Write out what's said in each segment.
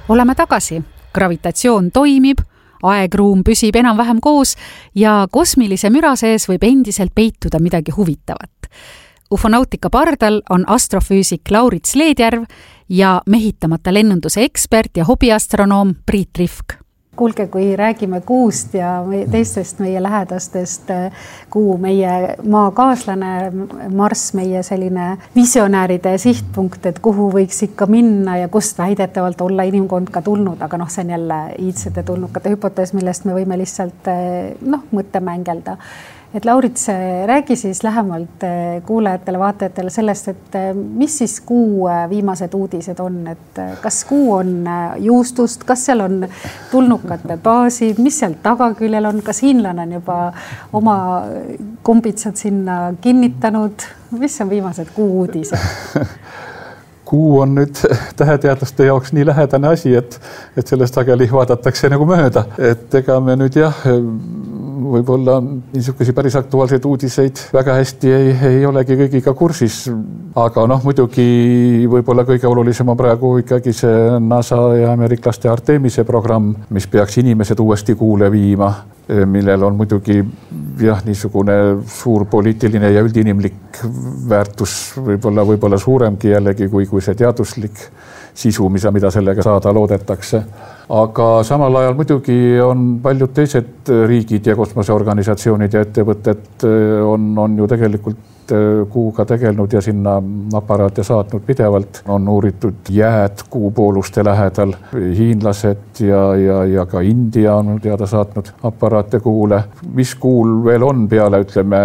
Oleme tagasi. Gravitatsioon toimib, aegruum püsib enam-vähem koos ja kosmilise müra sees võib endiselt peituda midagi huvitavat. Ufonautika pardal on astrofüüsik Laurits Leedjärv ja mehitamata lennunduse ekspert ja hobiastronoom Priit Rifk. Kuulge, kui räägime kuust ja teistest meie lähedastest, kuu meie maakaaslane, Marss meie selline visionääride sihtpunkt, et kuhu võiks ikka minna ja kust väidetavalt olla inimkond ka tulnud, aga see on jälle iidsete tulnukate hüpotees, millest me võime lihtsalt mõtte mängelda. Et Laurits, räägi siis lähemalt kuulajatele, vaatajatele sellest, et mis siis kuu viimased uudised on, et kas kuu on juustust, kas seal on tulnukate baasid, mis seal tagaküljel on, kas hiinlane on juba oma kombitsad sinna kinnitanud, mis on viimased kuu uudised? Kuu on nüüd täheteadlaste jaoks nii lähedane asi, et sellest sageli vaadatakse nagu mööda. Et ega me nüüd võib-olla niisuguseid päris aktuaalseid uudiseid väga hästi ei olegi kõigiga kursis. Aga muidugi võib-olla kõige olulisem on praegu ikkagi see NASA ja ameeriklaste Artemise programm, mis peaks inimesed uuesti kuule viima, millel on muidugi niisugune suur poliitiline ja üldinimlik väärtus võib-olla suuremgi jällegi kui see teaduslik sisu, mida sellega saada loodetakse. Aga samal ajal muidugi on paljud teised riigid ja kosmoseorganisatsioonid ja ettevõtted on ju tegelikult kuuga tegelnud ja sinna aparaate saatnud pidevalt. On uuritud jääd kuupooluste lähedal. Hiinlased ja ka India on teada saatnud aparaate kuule. Mis kuul veel on peale,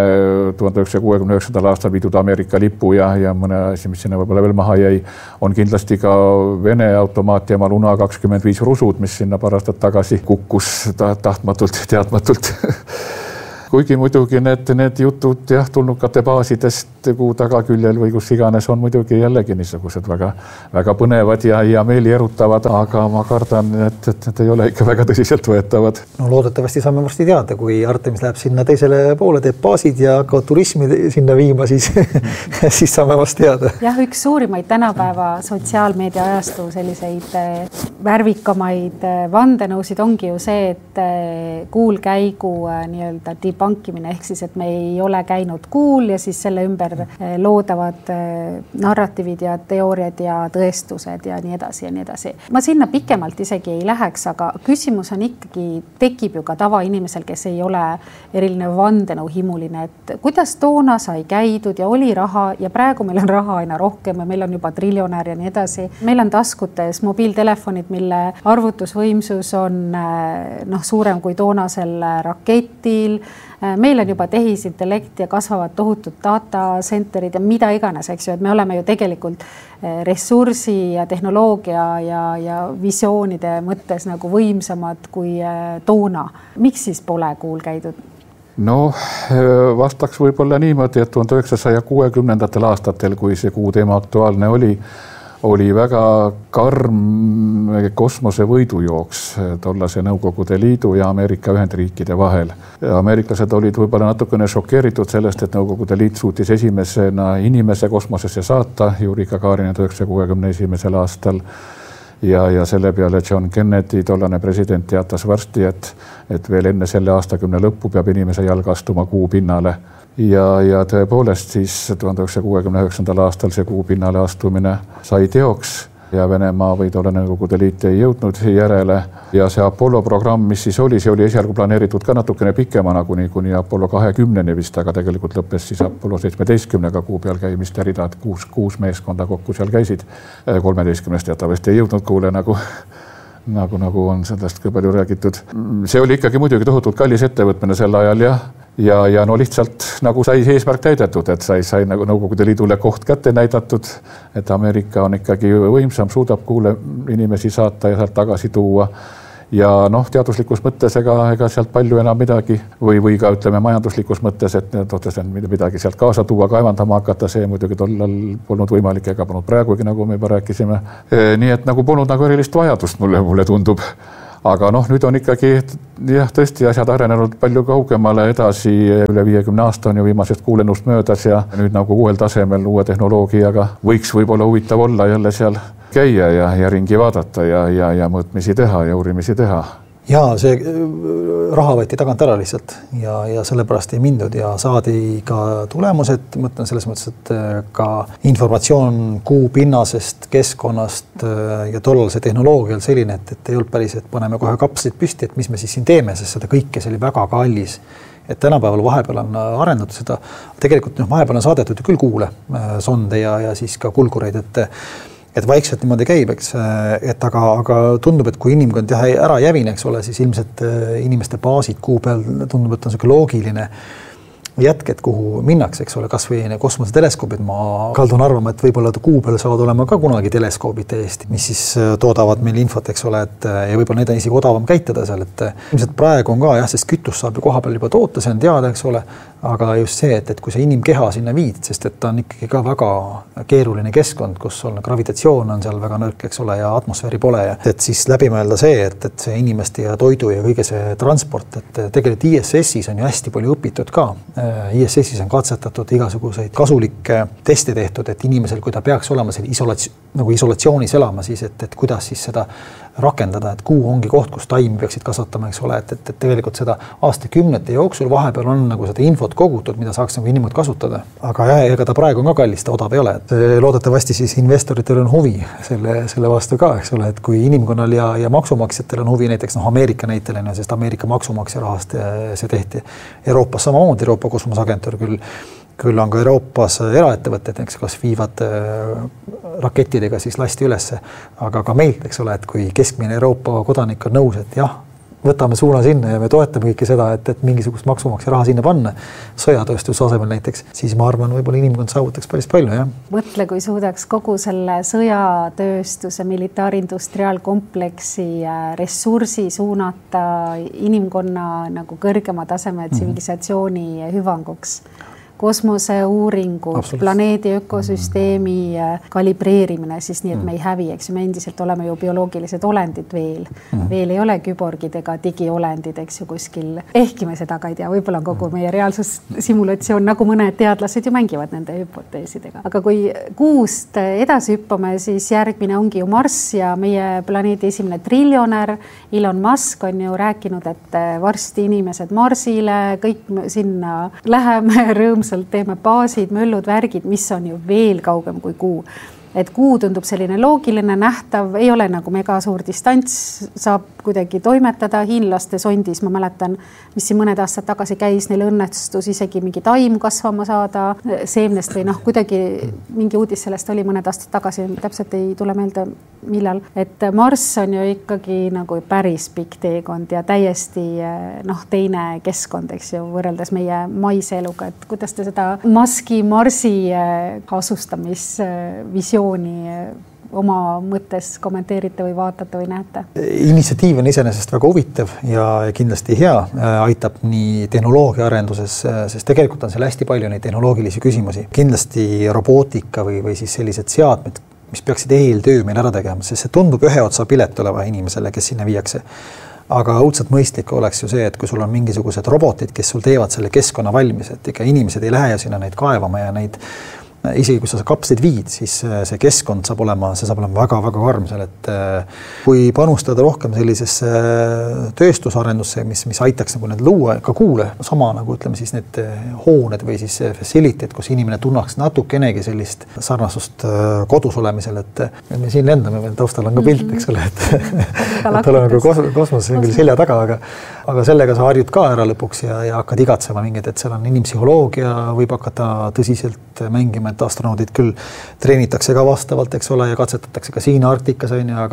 1969. aastal viidud Ameerika lipu ja mõne asi, mis sinna võib-olla veel maha jäi, on kindlasti ka Vene automaatjaama Luna 25 rusud, mis sinna paar aastat tagasi kukkus tahtmatult, teadmatult. Kuigi muidugi need jutud tulnukate baasidest kuu tagaküljel või kus iganes on muidugi jällegi niisugused väga põnevad ja meeli erutavad, aga ma kardan, et ei ole ikka väga tõsiselt võetavad. Loodetavasti saame varsti teada, kui Artemis läheb sinna teisele poole, teeb baasid ja hakkavad turismi sinna viima, siis saame vast teada. Jah, üks suurimaid tänapäeva sotsiaalmeedia ajastu selliseid värvikamaid vandenõusid ongi ju see, et kuulkäigu nii-öelda pankimine, ehk siis, et me ei ole käinud kuul ja siis selle ümber loodavad narratiivid ja teooriad ja tõestused ja nii edasi ja nii edasi. Ma sinna pikemalt isegi ei läheks, aga küsimus on ikkagi, tekib ju ka tavainimesel, kes ei ole eriline vandenõuhimuline, et kuidas toona sai käidud ja oli raha ja praegu meil on raha aina rohkem ja meil on juba triljonär ja nii edasi. Meil on taskutes mobiiltelefonid, mille arvutusvõimsus on suurem kui toonasel raketil. Meil on juba tehisintellekt ja kasvavad tohutud datacenterid ja mida iganes, eks ju, et me oleme ju tegelikult ressursi ja tehnoloogia ja visioonide mõttes nagu võimsamad kui toona. Miks siis pole kuul käidud? Vastaks võib-olla niimoodi, et 1960. aastatel, kui see kuu teema aktuaalne oli väga karm kosmose võidujooks tollase Nõukogude Liidu ja Ameerika Ühendriikide vahel. Ameeriklased olid võib-olla natukene šokeeritud sellest, et Nõukogude Liit suutis esimesena inimese kosmosesse saata Juri Gagarin 1961. aastal. Ja selle peale John Kennedy, tollane president, teatas varsti, et veel enne selle aastakümne lõppu peab inimese jalg astuma kuu pinnale. Ja tõepoolest siis 1969. aastal see kuu pinnale astumine sai teoks ja Venemaa või tollane Nõukogude Liit ei jõudnud järele. Ja see Apollo programm, mis siis oli, see oli esialgu planeeritud ka natukene pikemana kuni Apollo 20 vist, aga tegelikult lõppes siis Apollo 17 kuu peal käimist ja rida, et kuus meeskonda kokku seal käisid. 13 teatavasti ei jõudnud kuule nagu on sellest ka palju räägitud. See oli ikkagi muidugi tohutult kallis ettevõtmine sel ajal ja lihtsalt nagu sai eesmärk täidetud, et sai nagu Nõukogude Liidule koht kätte näidatud, et Ameerika on ikkagi võimsam, suudab kuule inimesi saata ja sealt tagasi tuua. Ja teaduslikus mõttes ega sealt palju enam midagi või ka ütleme majanduslikus mõttes, et midagi sealt kaasa tuua, kaevandama hakata, see muidugi tollal polnud võimalik ega polnud praegugi, nagu me juba rääkisime. Nii et nagu polnud nagu erilist vajadust mulle tundub. aga noh, nüüd on ikkagi jah, tõesti asjad arenenud palju kaugemale edasi, üle 50 aasta on ju viimasest kuulennust möödas ja nüüd nagu uuel tasemel uue tehnoloogiaga võiks võib-olla huvitav olla jälle seal käia ja ringi vaadata ja mõõtmisi teha ja uurimisi teha. Ja see raha võeti tagant ära lihtsalt ja sellepärast ei mindud ja saadi ka tulemused, mõtlen selles mõttes, et ka informatsioon kuu pinnasest, keskkonnast ja tollal see tehnoloogia oli selline, et ei olnud päris, et paneme kohe kapslid püsti, et mis me siis siin teeme, sest seda kõike see oli väga kallis. Et tänapäeval vahepeal on arendatud seda, tegelikult vahepeal on saadetud ju küll kuule sonde ja siis ka kulgureid, et vaikselt niimoodi käib, eks, et aga tundub, et kui inimkond ära jävine, eks ole, siis ilmselt inimeste baasid kuu peal tundub, et on selline loogiline jätk, et kuhu minnakse, eks ole, kas või kosmoseteleskoobid. Ma kaldun arvama, et võib-olla kuu peal saavad olema ka kunagi teleskoobid täiesti, mis siis toodavad meil infot, eks ole, et ja võib-olla need on isegi odavam käitada seal, et ilmselt praegu on ka jah, sest kütust saab ju koha peal juba toota, see on teada, eks ole, aga just see, et kui sa inimkeha sinna viid, sest et ta on ikkagi ka väga keeruline keskkond, kus on gravitatsioon on seal väga nõrk, eks ole, ja atmosfääri pole ja et siis läbi mõelda see, et see inimeste ja toidu ja kõige see transport, et tegelikult ISS-is on ju hästi palju õpitud ka. ISS-is on katsetatud igasuguseid kasulikke teste tehtud, et inimesel, kui ta peaks olema isolatsioonis elama, siis et kuidas siis seda rakendada, et kuu ongi koht, kus taimi peaksid kasvatama, eks ole, et tegelikult seda aastakümnete jooksul vahepeal on nagu seda infot kogutud, mida saaks nagu inimesed kasutada. Aga ega ta praegu on ka kallis, ta odav ei ole. Et loodetavasti siis investoritel on huvi selle vastu ka, eks ole, et kui inimkonnal ja maksumaksjatel on huvi, näiteks Ameerika näitel, sest Ameerika maksumaksja rahast see tehti. Euroopas samamoodi, Euroopa kosmosagentuur küll on ka Euroopas eraettevõtted, eks, kas viivad rakettidega siis lasti ülesse, aga ka meilt, eks ole, et kui keskmine Euroopa kodanik on nõus, et jah, võtame suuna sinna ja me toetame kõike seda, et mingisugust maksumaksja raha sinna panna, sõjatööstuse asemel näiteks, siis ma arvan, võib-olla inimkond saavutaks päris palju, jah. Mõtle, kui suudaks kogu selle sõjatööstuse militaarindustriaalkompleksi ressursi suunata inimkonna nagu kõrgema taseme tsivilisatsiooni hüvanguks. Kosmoseuuringud, planeedi ökosüsteemi kalibreerimine, siis nii, et me ei hävi, eks me endiselt oleme ju bioloogilised olendid veel ei ole küborgid ega digiolendid, eks ju kuskil. Ehkki me seda ka ei tea, võib-olla on kogu meie reaalsussimulatsioon, nagu mõned teadlased ju mängivad nende hüpoteesidega. Aga kui kuust edasi hüppame, siis järgmine ongi ju Marss ja meie planeedi esimene triljonär. Elon Musk on ju rääkinud, et varsti inimesed Marsile, kõik sinna läheme rõõmsalt, teeme baasid, möllud, värgid, mis on ju veel kaugem kui kuu. Et kuu tundub selline loogiline, nähtav, ei ole nagu mega suur distants, saab kuidagi toimetada. Hiinlaste sondis, ma mäletan, mis siin mõned aastad tagasi käis, neil õnnestus isegi mingi taim kasvama saada seemnest või kuidagi mingi uudis sellest oli mõned aastad tagasi, täpselt ei tule meelde millal. Et Marss on ju ikkagi nagu päris pikk teekond ja täiesti teine keskkond, eks ju, võrreldes meie maiseeluga. Et kuidas te seda Muski Marsi asustamisvisiooni oma mõttes kommenteerite või vaatate või näete? Initsiatiiv on iseenesest väga huvitav ja kindlasti hea, aitab nii tehnoloogia arenduses, sest tegelikult on seal hästi palju neid tehnoloogilisi küsimusi. Kindlasti robootika või siis sellised seadmed, mis peaksid eeltöö meil ära tegema, sest see tundub ühe otsa pilet oleva inimesele, kes sinna viiakse. Aga õudselt mõistlik oleks ju see, et kui sul on mingisugused robotid, kes sul teevad selle keskkonna valmis, et ikka inimesed ei lähe sinna neid kaevama ja neid isegi kui sa kapslid viid, siis see keskkond saab olema väga-väga karm seal, et kui panustada rohkem sellisesse tööstusarendusse, mis aitaks nagu need luua ka kuule, sama nagu ütleme siis need hooned või siis facility, kus inimene tunnaks natukenegi sellist sarnasust kodus olemisel, et me siin lendame, meil taustal on ka pilt, eks ole, et oleme kosmoses küll selja taga, aga sellega sa harjud ka ära lõpuks ja hakkad igatsema mingid, et seal on inimpsühholoogia, võib hakata tõsiselt mängima, et astronaudid küll treenitakse ka vastavalt, eks ole, ja katsetatakse ka siin Arktikas,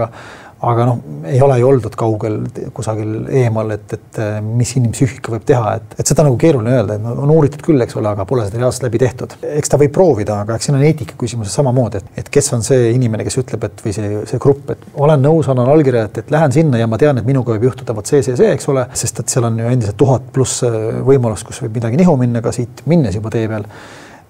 aga ei ole ju oldud kaugel kusagil eemal, et mis inimpsüühika võib teha, et seda nagu keeruline öelda, et on uuritud küll, eks ole, aga pole seda reaalselt läbi tehtud. Eks ta võib proovida, aga eks siin on eetika küsimuses samamoodi, et kes on see inimene, kes ütleb, et või see grupp, et olen nõus, annan allkirja, et lähen sinna ja ma tean, et minuga võib juhtuda see, eks ole, sest et seal on ju endiselt 1000+ võimalus, kus võib midagi nihu minna, ka siit minnes juba tee peal.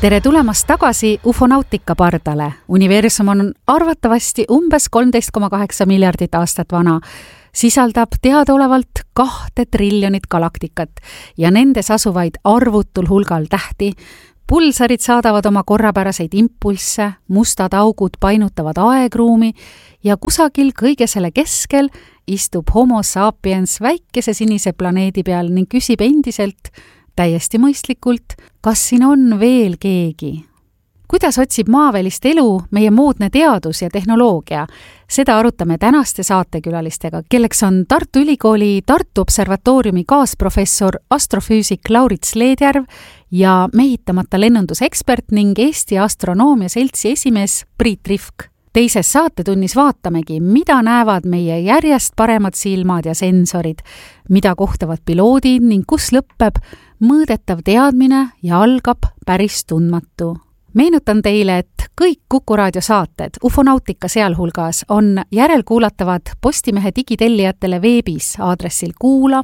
Tere tulemast tagasi Ufonautika pardale. Universum on arvatavasti umbes 13,8 miljardit aastat vana. Sisaldab teadaolevalt 2 triljonit galaktikat ja nendes asuvaid arvutul hulgal tähti. Pulsarid saadavad oma korrapäraseid impulsse, mustad augud painutavad aegruumi ja kusagil kõige selle keskel istub homo sapiens väikese sinise planeedi peal ning küsib endiselt täiesti mõistlikult, kas siin on veel keegi. Kuidas otsib maavälist elu meie moodne teadus ja tehnoloogia? Seda arutame tänaste saatekülalistega, kelleks on Tartu Ülikooli Tartu Observatooriumi kaasprofessor astrofüüsik Laurits Leedjärv ja mehitamata lennundusekspert ning Eesti Astronoomia Seltsi esimees Priit Rifk. Teises saatetunnis vaatamegi, mida näevad meie järjest paremad silmad ja sensorid, mida kohtavad piloodid ning kus lõppeb mõõdetav teadmine ja algab päris tundmatu. Meenutan teile, et kõik Kuku Raadio saated, Ufonautika sealhulgas, on järelkuulatavad Postimehe digitellijatele veebis aadressil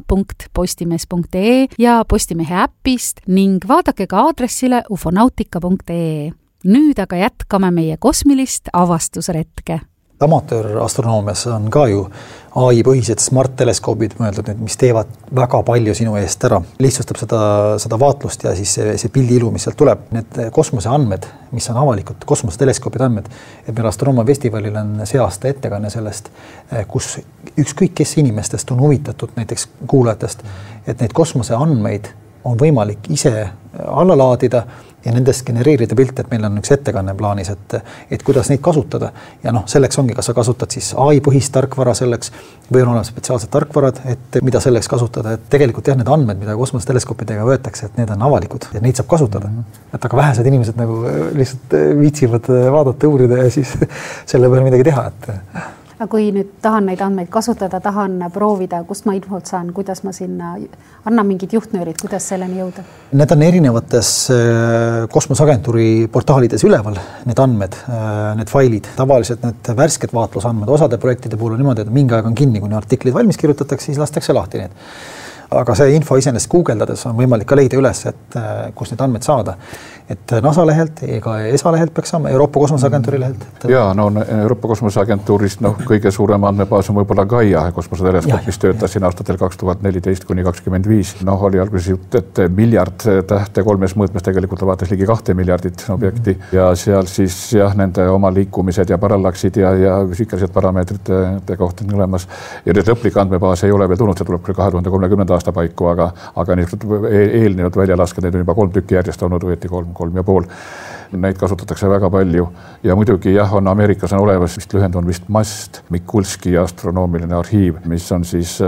kuula.postimees.ee ja Postimehe äppist ning vaadake ka aadressile ufonautika.ee. Nüüd aga jätkame meie kosmilist avastusretke. Amatöörastronoomias on ka ju AI-põhised smart-teleskoobid mõeldud, mis teevad väga palju sinu eest ära. Lihtsustab seda vaatlust ja siis see pildi ilu, mis sealt tuleb. Need kosmoseandmed, mis on avalikud, kosmoseteleskoobid andmed, et meil Astronoomia festivalil on see aasta ettekanne sellest, kus ükskõik kes inimestest on huvitatud, näiteks kuulajatest, et neid kosmoseandmeid on võimalik ise alla laadida ja nendest genereerida pilte, et meil on üks ettekanne plaanis, et kuidas neid kasutada. Ja selleks ongi, kas sa kasutad siis AI-põhist tarkvara selleks või on olemas spetsiaalsed tarkvarad, et mida selleks kasutada. Et tegelikult need andmed, mida kosmoseteleskoopidega võetakse, et need on avalikud ja neid saab kasutada. Et aga vähesed inimesed nagu lihtsalt viitsivad vaadata, uurida ja siis selle peale midagi teha. Aga kui nüüd tahan neid andmeid kasutada, tahan proovida, kust ma infot saan, kuidas ma sinna annan mingid juhtnöörid, kuidas selleni jõuda? Need on erinevates kosmoseagentuuri portaalides üleval, need andmed, need failid. Tavaliselt need värsked vaatlusandmed osade projektide puhul on niimoodi, et mingi aeg on kinni, kuni artiklid valmis kirjutatakse, siis lastakse lahti need. Aga see info iseenesest guugeldades on võimalik ka leida üles, et kus need andmed saada. Et NASA lehelt, ega ESA lehelt peaks saama, Euroopa Kosmoseagentuuri lehelt. Jaa, Euroopa Kosmoseagentuurist kõige suurem andmebaas on võib-olla Gaia kosmoseteleskoop, mis töötas siin aastatel 2014–2025. Oli alguses jutt, et miljard tähte 3 mõõtmes tegelikult vaatas ligi 2 miljardit objekti ja seal siis nende oma liikumised ja parallaksid ja füüsikalised parameetrite kohta on olemas. Ja need lõplik andmebaas ei ole veel tulnud, see tuleb 2030. aasta paiku, aga eelnenud väljalasked, neid on juba 3 tükki järjest olnud, võeti 3,5. Neid kasutatakse väga palju ja muidugi on Ameerikas on olemas, vist lühend on vist MAST, Mikulski astronoomiline arhiiv, mis on siis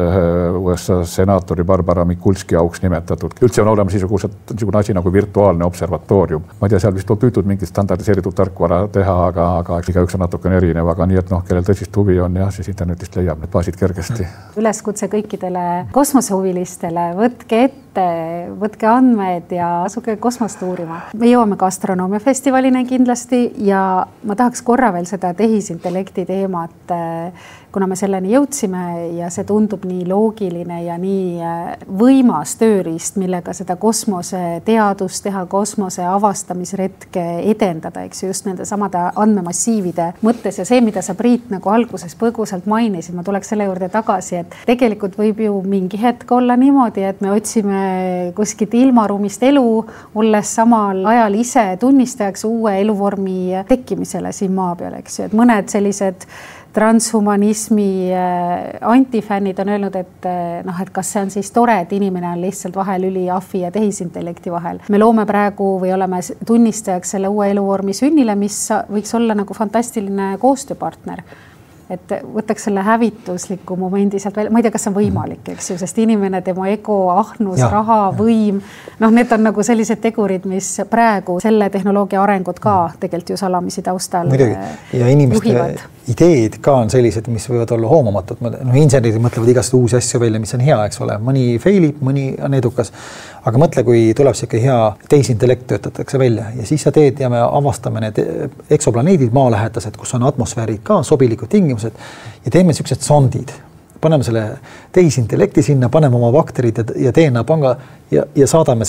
USA senaatori Barbara Mikulski auks nimetatud. Üldse on olemas niisugune asi nagu virtuaalne observatoorium. Ma ei tea, seal vist on püütud mingit standardiseeritud tarkvara teha, aga igaüks on natuke erinev, aga nii, et kellel tõsist huvi on, siis internetist leiab need baasid kergesti. Üleskutse kõikidele kosmosehuvilistele, võtke ette, võtke andmed ja asuge kosmost uurima. Me jõuame ka Astronoomia festivalina kindlasti ja ma tahaks korra veel seda tehisintellekti teemat, kuna me selleni jõudsime ja see tundub nii loogiline ja nii võimas tööriist, millega seda kosmoseteadust teha, kosmose avastamisretke edendada, eks just nende samade andmemassiivide mõttes ja see, mida sa Priit nagu alguses põgusalt mainisid, ma tuleks selle juurde tagasi, et tegelikult võib ju mingi hetk olla niimoodi, et me otsime kuskilt ilmaruumist elu, olles samal ajal ise tunnistajaks uue eluvormi tekkimisele siin maa peal, eks ju, et mõned sellised transhumanismi antifännid on öelnud, et kas see on siis tore, et inimene on lihtsalt vahelüli ahvi ja tehisintellekti vahel. Me loome praegu või oleme tunnistajaks selle uue eluvormi sünnile, mis võiks olla nagu fantastiline koostööpartner. Et võtaks selle hävitusliku momendi sealt välja. Ma ei tea, kas see on võimalik, eks ju, sest inimene, tema ego, ahnus, raha, võim, need on nagu sellised tegurid, mis praegu selle tehnoloogia arengut ka tegelikult ju salamisi taustal ja inimeste juhivad. Ideed ka on sellised, mis võivad olla hoomamatud. Insenerid mõtlevad igast uusi asju välja, mis on hea, eks ole. Mõni failib, mõni on edukas. Aga mõtle, kui tuleb siuke hea tehisintellekt töötatakse välja ja siis sa teed ja me avastame need eksoplaneedid maalähedased, kus on atmosfäärid ka sobilikud tingimused ja teeme siuksed sondid. Paneme selle tehisintellekti sinna, paneme oma bakterid ja DNA panga ja saadame selle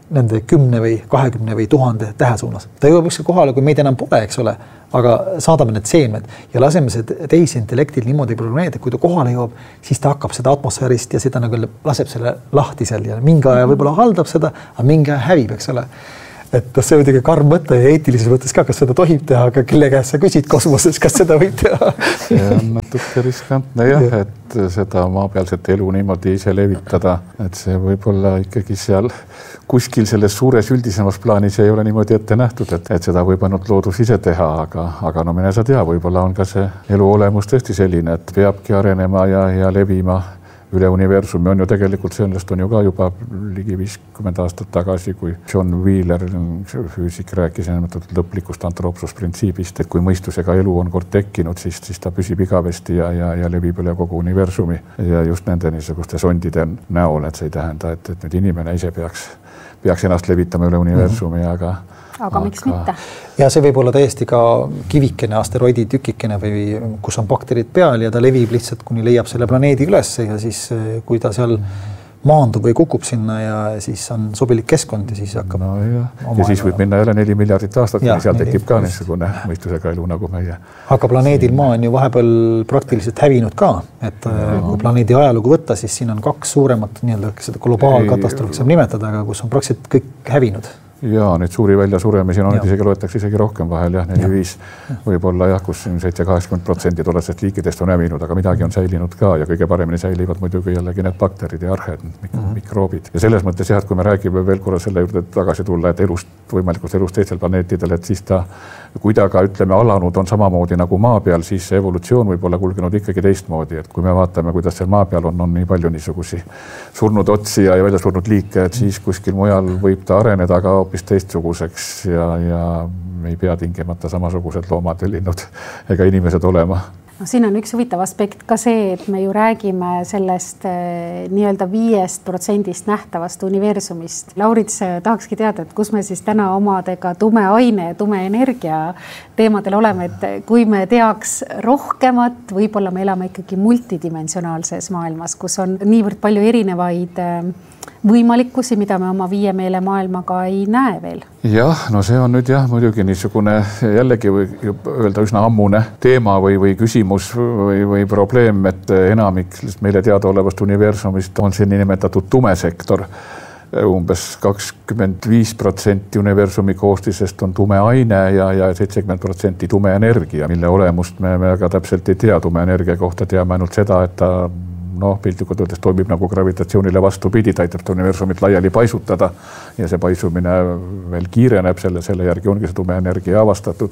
nende 10 või 20 või 1000 tähe suunas. Ta jõuab ükskord kohale, kui meid enam pole, eks ole, aga saadame need seemned ja laseme see tehisintellektil niimoodi programmeerida, kui ta kohale jõuab, siis ta hakkab seda atmosfäärist ja seda nagu laseb selle lahti seal ja mingi aja võib-olla haldab seda, aga mingi aja hävib, eks ole. Et see on muidugi karm mõte ja eetilises mõttes ka, kas seda tohib teha, aga kelle käest sa küsid kosmoses, kas seda võib teha? See on natuke riskantne jah, et seda maapealset elu niimoodi ise levitada, et see võib-olla ikkagi seal kuskil selles suures üldisemas plaanis ei ole niimoodi ette nähtud, et seda võib ainult loodus ise teha, aga no mine sa tea, võib-olla on ka see elu olemus tõesti selline, et peabki arenema ja levima üle universumi. On ju tegelikult sellest on ju ka juba ligi 50 aastat tagasi, kui John Wheeler, füüsik, rääkis lõplikust antroopsusprintsiibist, et kui mõistusega elu on kord tekkinud, siis ta püsib igavesti ja levib üle kogu universumi ja just nende niisuguste sondide näol, et see ei tähenda, et nüüd inimene ise peaks ennast levitama üle universumi, aga miks mitte? Ja see võib olla täiesti ka kivikene, asteroidi tükikene või kus on bakterid peal ja ta levib lihtsalt, kuni leiab selle planeedi üles ja siis kui ta seal maandub või kukub sinna ja siis on sobilik keskkond ja siis hakkab ja siis võib minna jälle 4 miljardit aastat, kuni seal tekib ka niisugune mõistusega elu nagu meie. Aga planeedil Maa on ju vahepeal praktiliselt hävinud ka, et kui planeedi ajalugu võtta, siis siin on 2 suuremat seda globaalkatastroofi saab nimetada, aga kus on praktiliselt kõik hävinud. Ja nüüd suuri väljasuremisi on isegi loetakse isegi rohkem vahel, 4-5 võib-olla kus 7-80% tollastest liikidest on hävinud, aga midagi on säilinud ka ja kõige paremini säilivad muidugi jällegi need bakterid ja arhed, mikroobid. Ja selles mõttes jah, et kui me räägime veel korra selle juurde tagasi tulla, et võimalikust elust teistel planeetidel, et siis ta kui ta ka alanud on samamoodi nagu maa peal, siis see evolutsioon võib olla kulgenud ikkagi teistmoodi, et kui me vaatame, kuidas seal maa peal on nii palju niisugusi surnud otsi ja välja surnud liike, et siis kuskil mujal võib ta areneda ka hoopis teistsuguseks ja ei pea tingimata samasugused loomad ja linnud ega inimesed olema. No, siin on üks huvitav aspekt ka see, et me ju räägime sellest nii-öelda 5% nähtavast universumist. Laurits, tahakski teada, et kus me siis täna omadega tume aine ja tume energia teemadel oleme, et kui me teaks rohkemat, võib-olla me elame ikkagi multidimensionaalses maailmas, kus on niivõrd palju erinevaid võimalikkusi, mida me oma viiemeele maailmaga ei näe veel. Jah, no see on nüüd muidugi niisugune jällegi võib öelda üsna ammune teema või küsimus või probleem, et enamik meile teadaolevast universumist on see nimetatud tumesektor. Umbes 25% universumi koostisest on tume aine ja 70% tume energia, mille olemust me väga täpselt ei tea. Tume energia kohta teame ainult seda, et ta piltlikult öeldes toimib nagu gravitatsioonile vastupidi, ta aitab universumit laiali paisutada ja see paisumine veel kiireneb, selle järgi ongi see tume energia avastatud.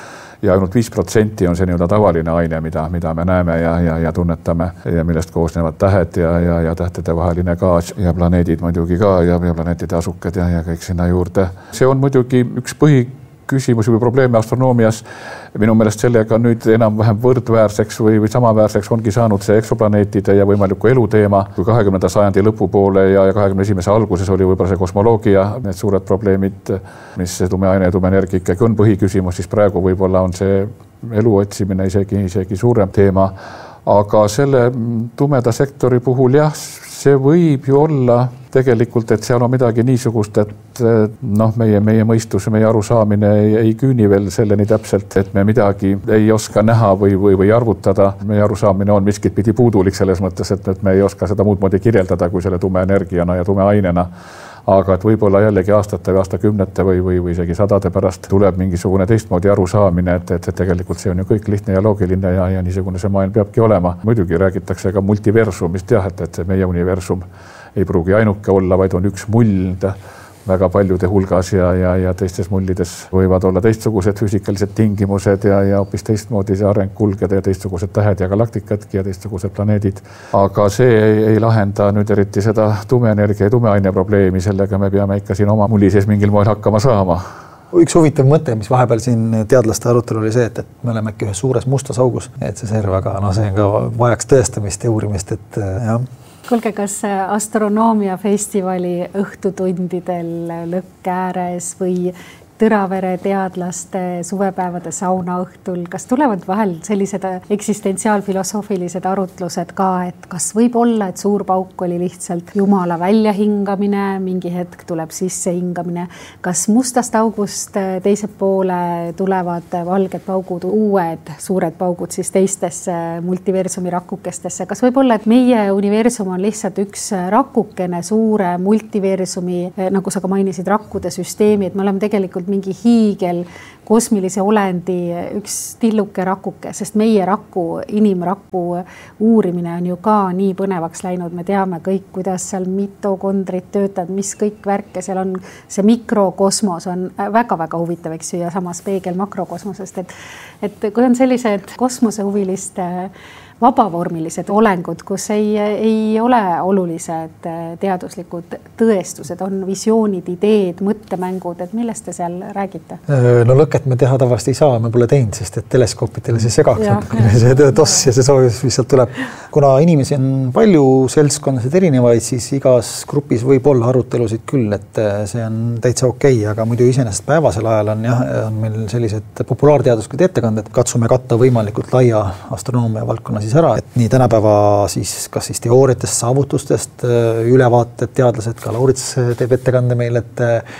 Ja ainult 5% on see nii-öelda tavaline aine, mida me näeme ja tunnetame ja millest koosnevad tähed ja tähtede vaheline gaas ja planeedid muidugi ka ja planeetide asukad ja kõik sinna juurde. See on muidugi üks põhiküsimus või probleeme astronoomias. Minu meelest sellega nüüd enam-vähem võrdväärseks või samaväärseks ongi saanud see eksoplaneetide ja võimaliku elu teema. Kui 20. sajandi lõpupoole ja 21. alguses oli võib-olla see kosmoloogia, need suured probleemid, mis tume aine ja tume energia ikkagi on põhiküsimus, siis praegu võib-olla on see elu otsimine isegi suurem teema. Aga selle tumeda sektori puhul see võib ju olla tegelikult, et seal on midagi niisugust, et meie mõistus, meie arusaamine ei küüni veel selleni täpselt, et me midagi ei oska näha või arvutada. Meie arusaamine on miskit pidi puudulik selles mõttes, et me ei oska seda muud moodi kirjeldada kui selle tume energiana ja tume ainena. Aga et võib-olla jällegi aastate või aastakümnete või isegi sadade pärast tuleb mingisugune teistmoodi arusaamine, et tegelikult see on ju kõik lihtne ja loogiline ja niisugune see maailm peabki olema. Muidugi räägitakse ka multiversumist, et see meie universum ei pruugi ainuke olla, vaid on üks mull väga paljude hulgas ja teistes mullides võivad olla teistsugused füüsikalised tingimused ja hoopis teistmoodi see areng kulgeda ja teistsugused tähed ja galaktikadki ja teistsugused planeedid. Aga see ei lahenda nüüd eriti seda tumeenergia ja tumeaine probleemi, sellega me peame ikka siin oma mulli sees mingil moel hakkama saama. Üks huvitav mõte, mis vahepeal siin teadlaste arutelu oli see, et me oleme äkki ühes suures mustas augus, et see serv, aga see on ka vajaks tõestamist ja uurimist, et jah. Kuulge, kas astronoomia festivali õhtutundidel lõkke ääres või Tõravere teadlaste suvepäevade saunaõhtul, kas tulevad vahel sellised eksistentsiaalfilosoofilised arutlused ka, et kas võib olla, et suur pauk oli lihtsalt Jumala väljahingamine, mingi hetk tuleb sissehingamine, kas mustast august teise poole tulevad valged paugud, uued suured paugud siis teistesse multiversumi rakukestesse, kas võib olla, et meie universum on lihtsalt üks rakukene suure multiversumi, nagu sa ka mainisid, rakkude süsteemi, et me oleme tegelikult mingi hiigel kosmilise olendi üks tilluke rakuke, sest meie inimrakku uurimine on ju ka nii põnevaks läinud. Me teame kõik, kuidas seal mitokondrid töötavad, mis kõik värke seal on. See mikrokosmos on väga-väga huvitav, eks ju, ja samas peegel makrokosmosest, et kui on sellised kosmosehuviliste vabavormilised olengud, kus ei ole olulised teaduslikud tõestused, on visioonid, ideed, mõttemängud, et millest te seal räägite? No lõket me teha tavaliselt ei saa, me pole teinud, sest et teleskoopidele see segaks, see toss ja see soojus, mis sealt tuleb. Kuna inimesi on palju seltskondasid erinevaid, siis igas grupis võib olla arutelusid küll, et see on täitsa okei, aga muidu iseenesest päevasel ajal on meil sellised populaarteaduslikud ettekanded, katsume katta võimalikult laia astronoomia valdkonna siis ära, et nii tänapäeva siis kas siis teooriatest, saavutustest, ülevaated, teadlased, ka Laurits teeb ettekande meil, et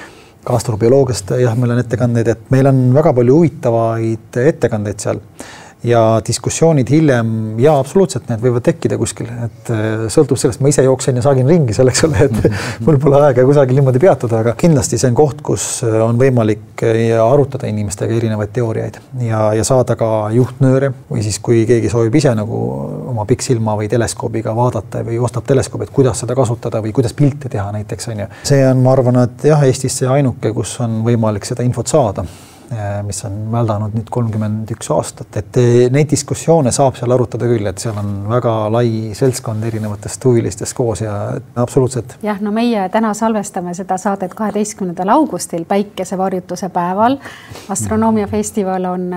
ka astrobioloogiast, meil on ettekandeid, et meil on väga palju huvitavaid ettekandeid seal ja diskussioonid hiljem ja absoluutselt need võivad tekkida kuskil, et sõltub sellest, ma ise jooksen ja saagin ringi selleks, et mul pole aega kusagil niimoodi peatuda, aga kindlasti see on koht, kus on võimalik arutada inimestega erinevaid teooriaid ja saada ka juhtnööre või siis, kui keegi soovib ise nagu oma pikksilma või teleskoobiga vaadata või ostab teleskoobi, et kuidas seda kasutada või kuidas pilte teha näiteks, on ju. See on, ma arvan, et Eestis see ainuke, kus on võimalik seda infot saada, mis on väldanud nüüd 31 aastat, et neid diskussioone saab seal arutada küll, et seal on väga lai seltskond erinevatest huvilistest koos ja absoluutselt. Jah, no meie täna salvestame seda saadet 12. augustil päikesevarjutuse päeval. Astronoomia festival on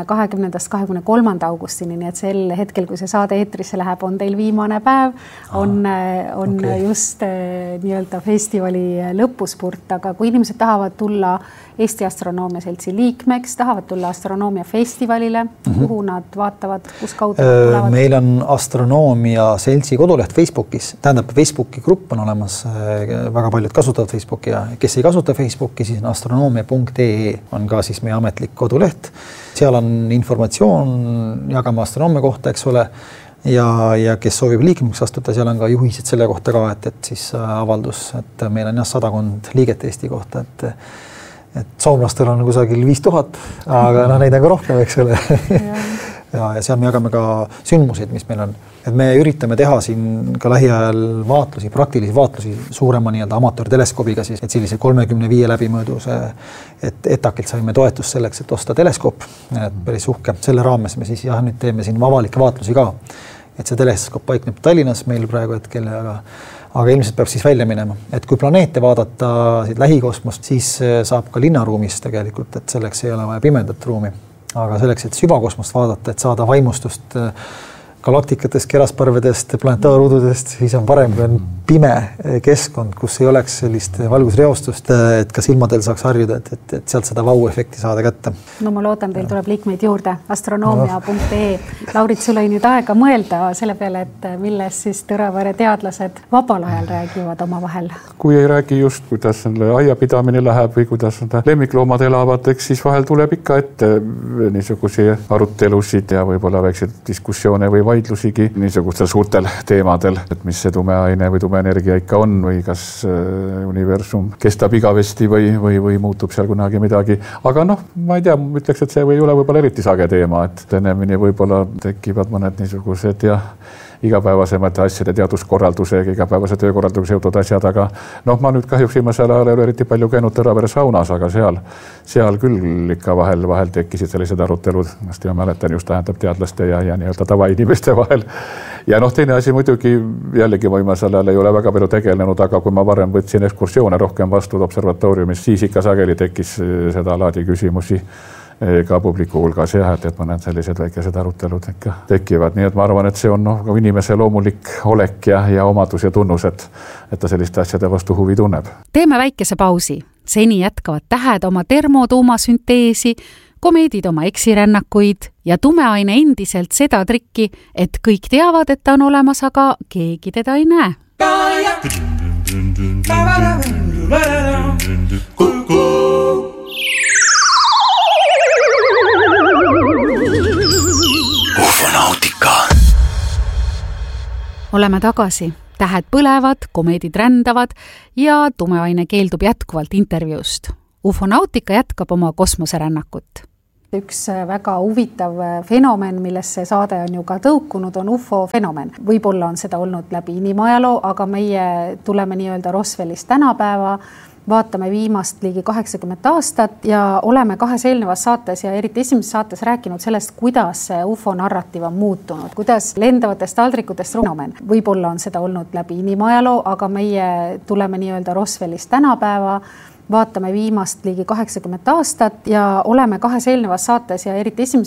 20.–23. augustini, nii et sel hetkel, kui see saade eetrisse läheb, on teil viimane päev, on okay. Just nii-öelda festivali lõpuspurt, aga kui inimesed tahavad tulla Eesti Astronoomia Seltsi liikmeks, tahavad tulla Astronoomia festivalile, kuhu nad vaatavad, kus kaudu tulevad? Meil on Astronoomia Seltsi koduleht Facebookis, tähendab Facebooki grupp on olemas, väga paljud kasutavad Facebooki ja kes ei kasuta Facebooki, siis on astronoomia.ee on ka siis meie ametlik koduleht. Seal on informatsioon jagama astronoomia kohta, eks ole, ja kes soovib liikmeks astuda, seal on ka juhised selle kohta ka, et siis avaldus, et meil on 100 liiget Eesti kohta, et soomlastel on kusagil 5000, aga neid on ka rohkem, eks ole. ja seal me jagame ka sündmuseid, mis meil on. Et me üritame teha siin ka lähiajal vaatlusi, praktilisi vaatlusi suurema nii-öelda amatöörteleskoobiga siis, et sellise 35 läbimõõduse, et etakilt saime toetust selleks, et osta teleskoop, päris uhke. Selle raames me siis nüüd teeme siin avalikke vaatlusi ka, et see teleskoop paikneb Tallinnas meil praegu hetkel, aga ilmselt peab siis välja minema. Et kui planeete vaadata lähikosmost, siis saab ka linnaruumis tegelikult, et selleks ei ole vaja pimedat ruumi. Aga selleks, et süvakosmost vaadata, et saada vaimustust galaktikatest, kerasparvedest, planetaarududest, siis on parem, kui on pime keskkond, kus ei oleks sellist valgusreostust, et ka silmadel saaks harjuda, et sealt seda vau-efekti saada kätte. No ma loodan, teil tuleb liikmeid juurde. Astronoomia.ee. Laurit, sul oli nüüd aega mõelda selle peale, et milles siis Tõravere teadlased vabal ajal räägivad oma vahel. Kui ei räägi just, kuidas aiapidamine läheb või kuidas lemmikloomad elavad, eks siis vahel tuleb ikka ette niisugusi arutelusid ja võib-olla väikseid diskussioone või vaidlusigi niisugustel suurtel teemadel, et mis see tumeaine või tumeenergia ikka on või kas universum kestab igavesti või muutub seal kunagi midagi. Aga ma ei tea, ütleks, et see ei ole võib-olla eriti sage teema, et enemini võib-olla tekivad mõned niisugused ja igapäevasemate asjade teaduskorraldusega, igapäevase töökorraldusega seotud asjad, aga ma nüüd kahjuks viimasel ajal ei ole eriti palju käinud Tõravere saunas, aga seal küll ikka vahel tekkisid sellised arutelud, ma mäletan just tähendab teadlaste ja nii-öelda tavainimeste vahel. Ja teine asi muidugi, jällegi viimasel ajal ei ole väga palju tegelenud, aga kui ma varem võtsin ekskursioone rohkem vastu observatooriumis, siis ikka sageli tekkis seda laadi küsimusi ka publiku hulgas et mõned sellised väikesed arutelud ikka tekivad. Nii et ma arvan, et see on inimese loomulik olek ja omadus ja tunnus, et ta selliste asjade vastu huvi tunneb. Teeme väikese pausi. Seni jätkavad tähed oma termotuumasünteesi, komeedid oma eksirännakuid ja tumeaine endiselt seda trikki, et kõik teavad, et ta on olemas, aga keegi teda ei näe. Ufonautika. Oleme tagasi. Tähed põlevad, komeedid rändavad ja tumeaine keeldub jätkuvalt intervjuust. Ufonautika jätkab oma kosmoserännakut. Üks väga huvitav fenomen, millest see saade on ju ka tõukunud, on UFO-fenomen. Võib-olla on seda olnud läbi inimajaloo, aga meie tuleme nii-öelda Roswellist tänapäeva, vaatame viimast ligi 80 aastat ja oleme kahes eelnevas saates ja eriti esimeses saates rääkinud sellest, kuidas see UFO narratiiv on muutunud, kuidas lendavatest taldrikutest fenomen. Võib-olla on seda olnud läbi inimajaloo, aga meie tuleme nii-öelda Roswellist tänapäeva, vaatame viimast ligi 80 aastat ja oleme kahes eelnevas saates ja eriti esimeses